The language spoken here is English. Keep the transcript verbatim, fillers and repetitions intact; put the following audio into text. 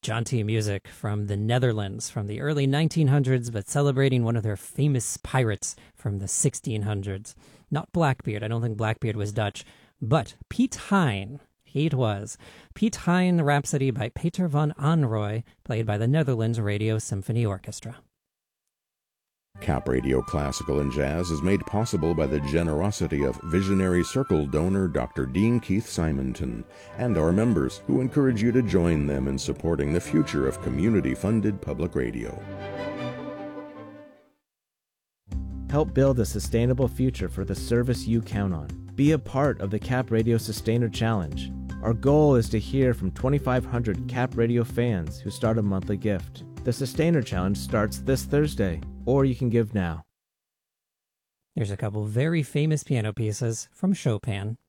jaunty music from the Netherlands from the early nineteen hundreds, but celebrating one of their famous pirates from the sixteen hundreds. Not Blackbeard. I don't think Blackbeard was Dutch, but Piet Hein. He it was. Piet Hein Rhapsody by Peter van Anrooy, played by the Netherlands Radio Symphony Orchestra. Cap Radio Classical and Jazz is made possible by the generosity of visionary Circle donor Doctor Dean Keith Simonton and our members, who encourage you to join them in supporting the future of community-funded public radio. Help build a sustainable future for the service you count on. Be a part of the Cap Radio Sustainer Challenge. Our goal is to hear from twenty-five hundred Cap Radio fans who start a monthly gift. The Sustainer Challenge starts this Thursday, or you can give now. Here's a couple very famous piano pieces from Chopin.